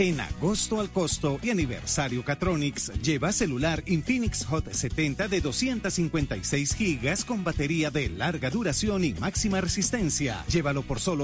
En agosto al costo y aniversario Catronics, lleva celular Infinix Hot 70 de 256 gigas con batería de larga duración y máxima resistencia. Llévalo por solo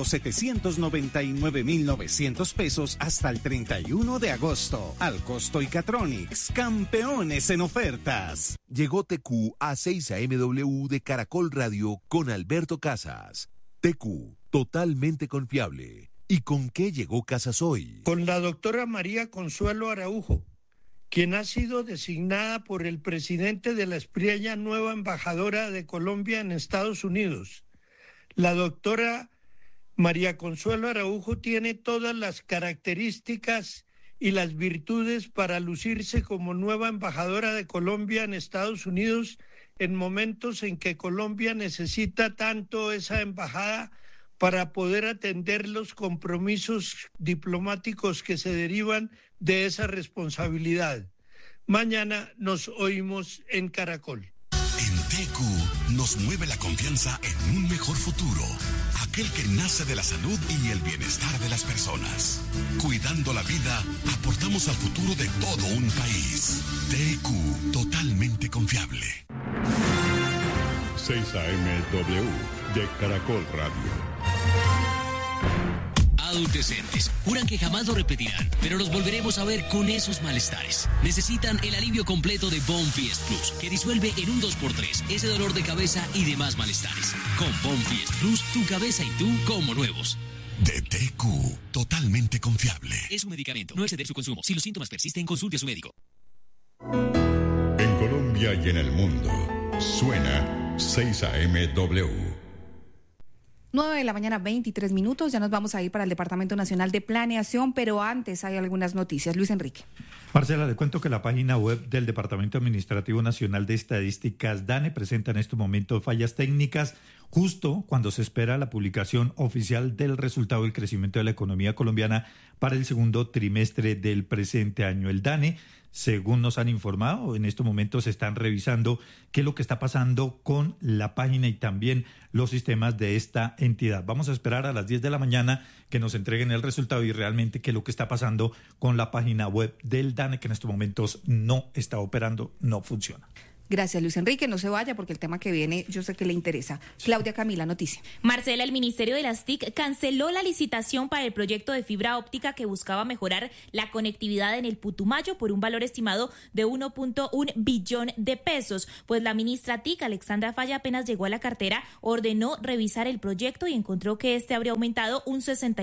799,900 pesos hasta el 31 de agosto. Al costo y Catronics, campeones en ofertas. Llegó TQ a 6 AMW de Caracol Radio con Alberto Casas. TQ, totalmente confiable. ¿Y con qué llegó Casas hoy? Con la doctora María Consuelo Araujo, quien ha sido designada por el presidente de la Espriella nueva embajadora de Colombia en Estados Unidos. La doctora María Consuelo Araujo tiene todas las características y las virtudes para lucirse como nueva embajadora de Colombia en Estados Unidos en momentos en que Colombia necesita tanto esa embajada para poder atender los compromisos diplomáticos que se derivan de esa responsabilidad. Mañana nos oímos en Caracol. En TQ nos mueve la confianza en un mejor futuro, aquel que nace de la salud y el bienestar de las personas. Cuidando la vida, aportamos al futuro de todo un país. TQ, totalmente confiable. 6 AMW de Caracol Radio. Adultecentes juran que jamás lo repetirán, pero los volveremos a ver con esos malestares. Necesitan el alivio completo de Bonfiest Plus, que disuelve en un 2x3 ese dolor de cabeza y demás malestares. Con Bonfiest Plus, tu cabeza y tú como nuevos. De TQ, totalmente confiable. Es un medicamento, no exceder su consumo. Si los síntomas persisten, consulte a su médico. En Colombia y en el mundo, suena 6 AMW. 9 de la mañana, 23 minutos. Ya nos vamos a ir para el Departamento Nacional de Planeación, pero antes hay algunas noticias. Luis Enrique. Marcela, le cuento que la página web del Departamento Administrativo Nacional de Estadísticas, DANE, presenta en este momento fallas técnicas justo cuando se espera la publicación oficial del resultado del crecimiento de la economía colombiana para el segundo trimestre del presente año. El DANE, según nos han informado, en estos momentos se están revisando qué es lo que está pasando con la página y también los sistemas de esta entidad. Vamos a esperar a las 10 de la mañana que nos entreguen el resultado y realmente qué es lo que está pasando con la página web del DANE, que en estos momentos no está operando, no funciona. Gracias, Luis Enrique. No se vaya porque el tema que viene yo sé que le interesa. Claudia Camila, noticia. Marcela, el Ministerio de las TIC canceló la licitación para el proyecto de fibra óptica que buscaba mejorar la conectividad en el Putumayo por un valor estimado de 1.1 billón de pesos. Pues la ministra TIC, Alexandra Falla, apenas llegó a la cartera, ordenó revisar el proyecto y encontró que este habría aumentado un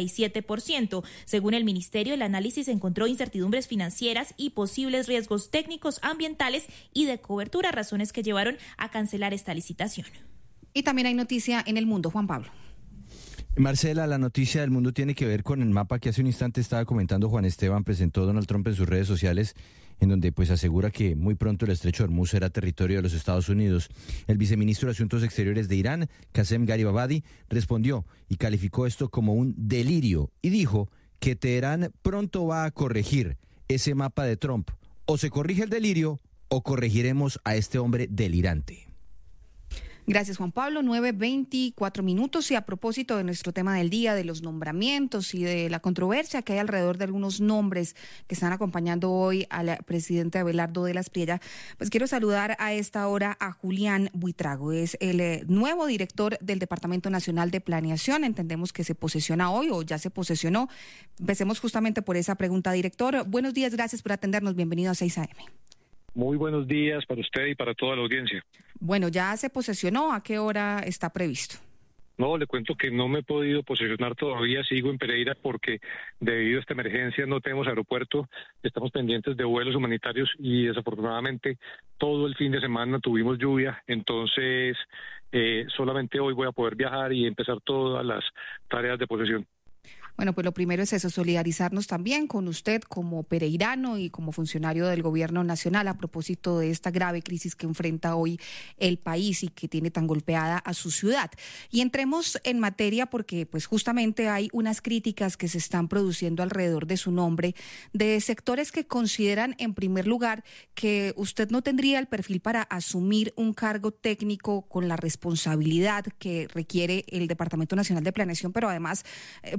67%. Según el ministerio, el análisis encontró incertidumbres financieras y posibles riesgos técnicos, ambientales y de cobertura, razones que llevaron a cancelar esta licitación. Y también hay noticia en el mundo, Juan Pablo. Marcela, la noticia del mundo tiene que ver con el mapa que hace un instante estaba comentando Juan Esteban, presentó Donald Trump en sus redes sociales, en donde pues asegura que muy pronto el estrecho de Hormuz será territorio de los Estados Unidos. El viceministro de Asuntos Exteriores de Irán, Qasem Gharibabadi, respondió y calificó esto como un delirio y dijo que Teherán pronto va a corregir ese mapa de Trump. O se corrige el delirio o corregiremos a este hombre delirante. Gracias, Juan Pablo. 9:24 minutos. Y a propósito de nuestro tema del día, de los nombramientos y de la controversia que hay alrededor de algunos nombres que están acompañando hoy al presidente Abelardo de la Espriella, pues quiero saludar a esta hora a Julián Buitrago. Es el nuevo director del Departamento Nacional de Planeación. Entendemos que se posesiona hoy o ya se posesionó. Empecemos justamente por esa pregunta, director. Buenos días, gracias por atendernos. Bienvenido a 6 AM. Muy buenos días para usted y para toda la audiencia. Bueno, ¿ya se posesionó? ¿A qué hora está previsto? No, le cuento que no me he podido posesionar todavía, sigo en Pereira porque debido a esta emergencia no tenemos aeropuerto, estamos pendientes de vuelos humanitarios y desafortunadamente todo el fin de semana tuvimos lluvia, entonces solamente hoy voy a poder viajar y empezar todas las tareas de posesión. Bueno, pues lo primero es eso, solidarizarnos también con usted como pereirano y como funcionario del gobierno nacional a propósito de esta grave crisis que enfrenta hoy el país y que tiene tan golpeada a su ciudad. Y entremos en materia porque pues justamente hay unas críticas que se están produciendo alrededor de su nombre de sectores que consideran en primer lugar que usted no tendría el perfil para asumir un cargo técnico con la responsabilidad que requiere el Departamento Nacional de Planeación, pero además por su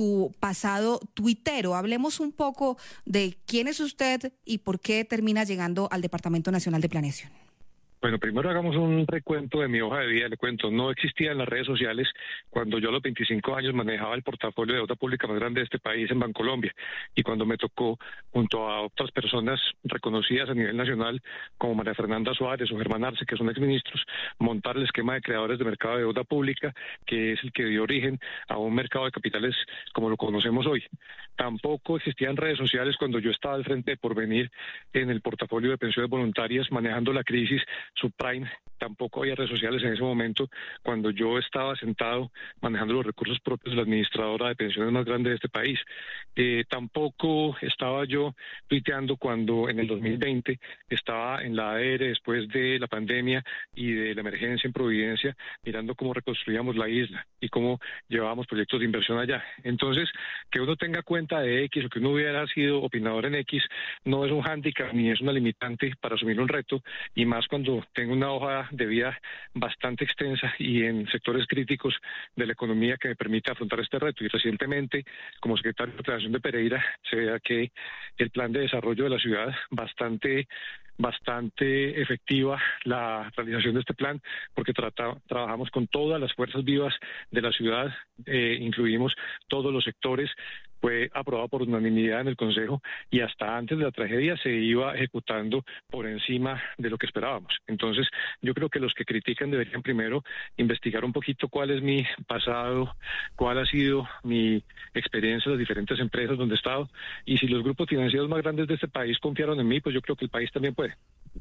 su pasado tuitero. Hablemos un poco de quién es usted y por qué termina llegando al Departamento Nacional de Planeación. Bueno, primero hagamos un recuento de mi hoja de vida. Le cuento, no existían las redes sociales cuando yo a los 25 años manejaba el portafolio de deuda pública más grande de este país en Bancolombia, y cuando me tocó, junto a otras personas reconocidas a nivel nacional, como María Fernanda Suárez o Germán Arce, que son exministros, montar el esquema de creadores de mercado de deuda pública, que es el que dio origen a un mercado de capitales como lo conocemos hoy. Tampoco existían redes sociales cuando yo estaba al frente de Porvenir en el portafolio de pensiones voluntarias manejando la crisis subprime. Tampoco había redes sociales en ese momento cuando yo estaba sentado manejando los recursos propios de la administradora de pensiones más grande de este país. Tampoco estaba yo tuiteando cuando en el 2020 estaba en la ADR después de la pandemia y de la emergencia en Providencia, mirando cómo reconstruíamos la isla y cómo llevábamos proyectos de inversión allá. Entonces, que uno tenga cuenta de X o que uno hubiera sido opinador en X no es un hándicap ni es una limitante para asumir un reto, y más cuando tengo una hoja de vida bastante extensa y en sectores críticos de la economía que me permite afrontar este reto. Y recientemente, como secretario de Planeación de Pereira, se vea que el plan de desarrollo de la ciudad bastante efectiva la realización de este plan, porque trabajamos con todas las fuerzas vivas de la ciudad, incluimos todos los sectores. Fue aprobado por unanimidad en el Consejo y hasta antes de la tragedia se iba ejecutando por encima de lo que esperábamos. Entonces, yo creo que los que critican deberían primero investigar un poquito cuál es mi pasado, cuál ha sido mi experiencia en las diferentes empresas donde he estado, y si los grupos financieros más grandes de este país confiaron en mí, pues yo creo que el país también puede.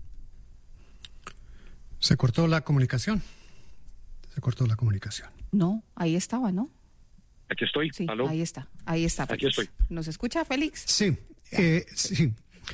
Se cortó la comunicación. No, ahí estaba, ¿no? Aquí estoy. Sí, ¿Aló? ahí está. Félix. Aquí estoy. ¿Nos escucha, Félix? Sí, sí.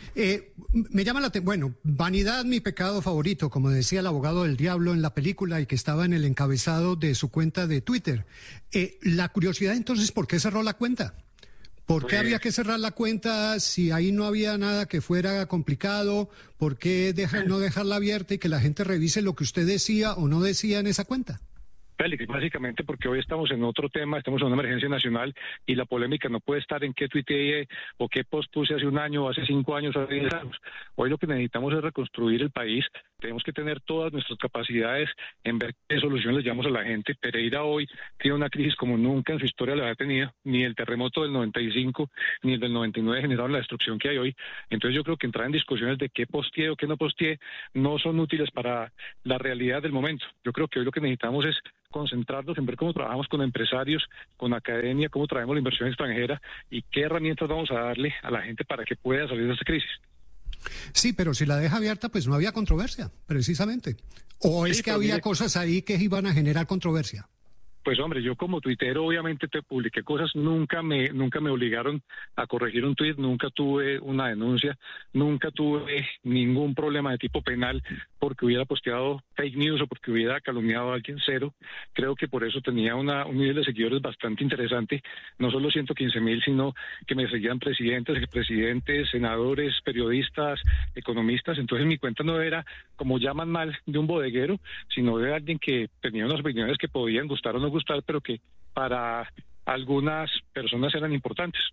Me llama la atención, bueno, vanidad, mi pecado favorito, como decía el abogado del diablo en la película y que estaba en el encabezado de su cuenta de Twitter. La curiosidad entonces, ¿por qué cerró la cuenta? ¿Por qué había que cerrar la cuenta si ahí no había nada que fuera complicado? ¿Por qué no dejarla abierta y que la gente revise lo que usted decía o no decía en esa cuenta? Félix, básicamente porque hoy estamos en otro tema, estamos en una emergencia nacional y la polémica no puede estar en qué tuiteé o qué post puse hace un año, hace 5 años, hace 10 años. Hoy lo que necesitamos es reconstruir el país. Tenemos que tener todas nuestras capacidades en ver qué soluciones le llevamos a la gente. Pereira hoy tiene una crisis como nunca en su historia la ha tenido, ni el terremoto del 95 ni el del 99 generaron la destrucción que hay hoy. Entonces yo creo que entrar en discusiones de qué posteé o qué no posteé no son útiles para la realidad del momento. Yo creo que hoy lo que necesitamos es concentrarnos en ver cómo trabajamos con empresarios, con academia, cómo traemos la inversión extranjera y qué herramientas vamos a darle a la gente para que pueda salir de esta crisis. Sí, pero si la deja abierta, pues no había controversia, precisamente. ¿O es que había cosas ahí que iban a generar controversia? Pues hombre, yo como tuitero obviamente te publiqué cosas, nunca me obligaron a corregir un tuit, nunca tuve una denuncia, nunca tuve ningún problema de tipo penal porque hubiera posteado fake news o porque hubiera calumniado a alguien, cero. Creo que por eso tenía un nivel de seguidores bastante interesante, no solo 115,000, sino que me seguían presidentes, expresidentes, senadores, periodistas, economistas. Entonces mi cuenta no era, como llaman mal, de un bodeguero, sino de alguien que tenía unas opiniones que podían gustar o no gustar, pero que para algunas personas eran importantes.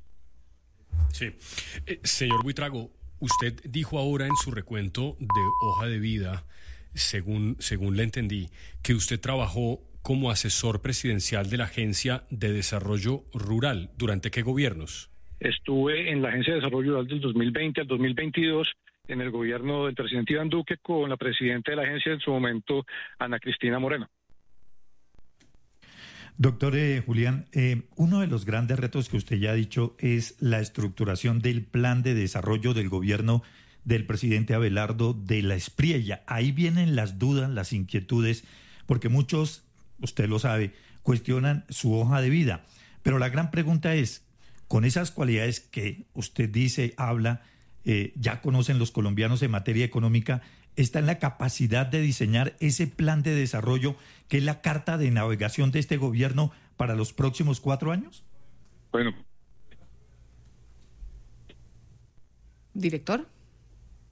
Sí. Señor Buitrago, usted dijo ahora en su recuento de hoja de vida, según le entendí, que usted trabajó como asesor presidencial de la Agencia de Desarrollo Rural. ¿Durante qué gobiernos? Estuve en la Agencia de Desarrollo Rural del 2020 al 2022, en el gobierno del presidente Iván Duque, con la presidenta de la agencia en su momento, Ana Cristina Moreno. Doctor Julián, uno de los grandes retos que usted ya ha dicho es la estructuración del plan de desarrollo del gobierno del presidente Abelardo de la Espriella. Ahí vienen las dudas, las inquietudes, porque muchos, usted lo sabe, cuestionan su hoja de vida. Pero la gran pregunta es, con esas cualidades que usted dice, habla, ya conocen los colombianos en materia económica, está en la capacidad de diseñar ese plan de desarrollo que es la carta de navegación de este gobierno para los próximos 4 años? Bueno. ¿Director?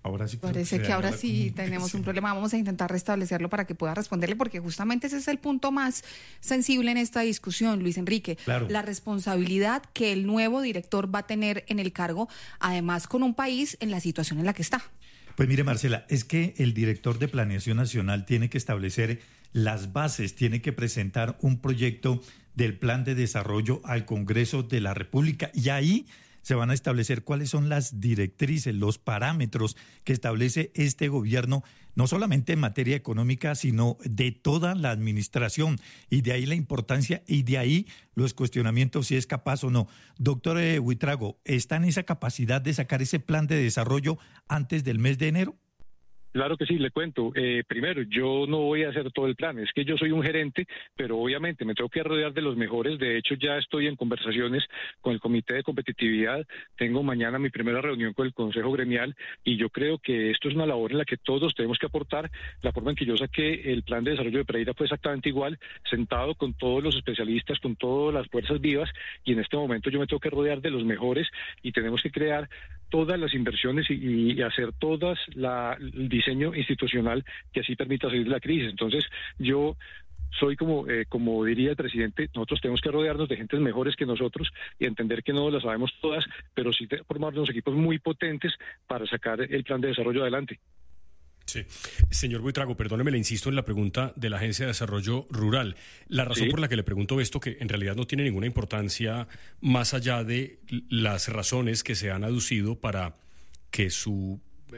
Ahora sí parece que ahora sí tenemos un problema. Vamos a intentar restablecerlo para que pueda responderle, porque justamente ese es el punto más sensible en esta discusión, Luis Enrique. Claro. La responsabilidad que el nuevo director va a tener en el cargo, además con un país en la situación en la que está. Pues mire, Marcela, es que el director de Planeación Nacional tiene que establecer las bases, tiene que presentar un proyecto del plan de desarrollo al Congreso de la República, y ahí se van a establecer cuáles son las directrices, los parámetros que establece este gobierno, no solamente en materia económica, sino de toda la administración. Y de ahí la importancia y de ahí los cuestionamientos si es capaz o no. Doctor Buitrago, ¿está en esa capacidad de sacar ese plan de desarrollo antes del mes de enero? Claro que sí, le cuento. Primero, yo no voy a hacer todo el plan, es que yo soy un gerente, pero obviamente me tengo que rodear de los mejores. De hecho, ya estoy en conversaciones con el Comité de Competitividad, tengo mañana mi primera reunión con el Consejo Gremial, y yo creo que esto es una labor en la que todos tenemos que aportar. La forma en que yo saqué el plan de desarrollo de Pereira fue exactamente igual, sentado con todos los especialistas, con todas las fuerzas vivas, y en este momento yo me tengo que rodear de los mejores, y tenemos que crear todas las inversiones y hacer todas el diseño institucional que así permita salir de la crisis. Entonces, yo soy como diría el presidente, nosotros tenemos que rodearnos de gentes mejores que nosotros y entender que no las sabemos todas, pero sí formar unos equipos muy potentes para sacar el plan de desarrollo adelante. Sí. Señor Buitrago, perdóneme, le insisto en la pregunta de la Agencia de Desarrollo Rural. La razón por la que le pregunto esto, que en realidad no tiene ninguna importancia más allá de las razones que se han aducido para que su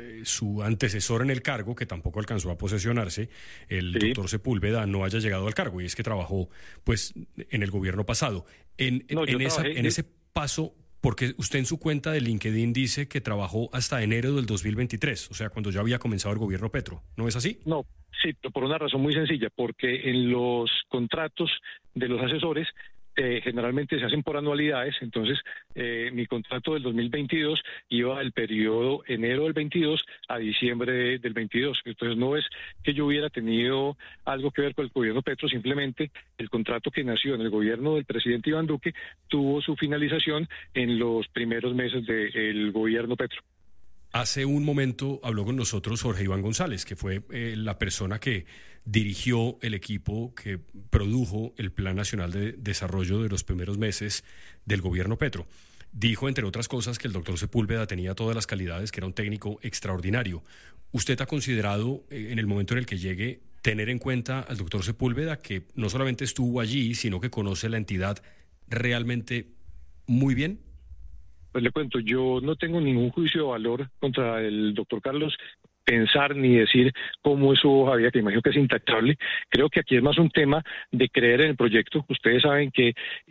antecesor en el cargo, que tampoco alcanzó a posesionarse, el doctor Sepúlveda, no haya llegado al cargo, y es que trabajó pues en el gobierno pasado. En ese paso, porque usted en su cuenta de LinkedIn dice que trabajó hasta enero del 2023, o sea, cuando ya había comenzado el gobierno Petro, ¿no es así? No, sí, por una razón muy sencilla, porque en los contratos de los asesores generalmente se hacen por anualidades. Entonces mi contrato del 2022 iba del periodo enero del 22 a diciembre del 22. Entonces no es que yo hubiera tenido algo que ver con el gobierno Petro, simplemente el contrato que nació en el gobierno del presidente Iván Duque tuvo su finalización en los primeros meses del gobierno Petro. Hace un momento habló con nosotros Jorge Iván González, que fue la persona que dirigió el equipo que produjo el Plan Nacional de Desarrollo de los primeros meses del gobierno Petro. Dijo, entre otras cosas, que el doctor Sepúlveda tenía todas las calidades, que era un técnico extraordinario. ¿Usted ha considerado, en el momento en el que llegue, tener en cuenta al doctor Sepúlveda, que no solamente estuvo allí, sino que conoce la entidad realmente muy bien? Pues le cuento, yo no tengo ningún juicio de valor contra el doctor Carlos, pensar ni decir cómo es su hoja de vida, que imagino que es intachable. Creo que aquí es más un tema de creer en el proyecto. Ustedes saben que